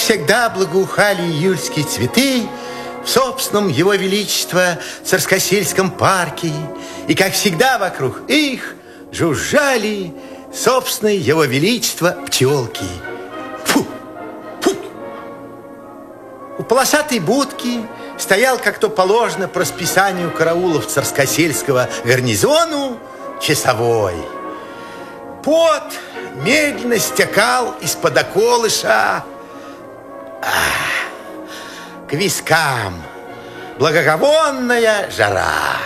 всегда благоухали июльские цветы в собственном Его Величества Царскосельском парке, и, как всегда, вокруг их жужжали собственные Его Величества пчелки. Фу! Фу! У полосатой будки стоял, как то положено по расписанию караулов Царскосельского гарнизону, часовой. Пот медленно стекал из-под околыша к вискам. Благоговонная жара.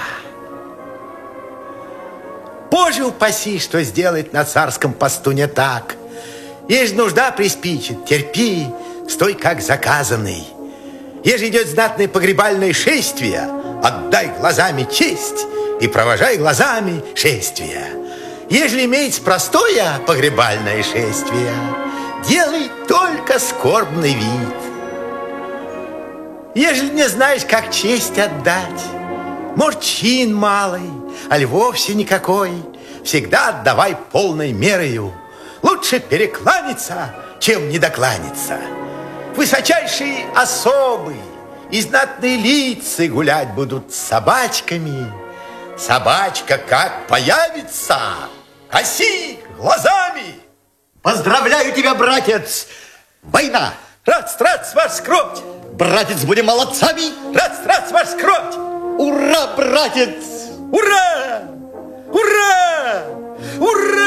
Боже упаси, что сделать на царском посту не так. Ежели нужда приспичит, терпи, стой как заказанный. Ежели идет знатное погребальное шествие, отдай глазами честь и провожай глазами шествие. Ежели имеется простое погребальное шествие, делай только скорбный вид. Ежели не знаешь, как честь отдать, может, чин малый, аль вовсе никакой, всегда отдавай полной мерою. Лучше перекланяться, чем недокланяться. Высочайшие особы и знатные лица гулять будут с собачками. Собачка как появится, коси глазами. Поздравляю тебя, братец! Война! Рад, ваша скромность! Братец, будем молодцами! Рад, ваша скромность! Ура, братец! Ура! Ура! Ура!